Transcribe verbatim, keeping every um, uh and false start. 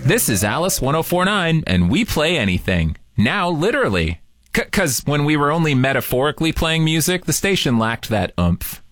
This is Alice ten forty-nine, and we play anything. Now, literally. Because when we were only metaphorically playing music, the station lacked that oomph.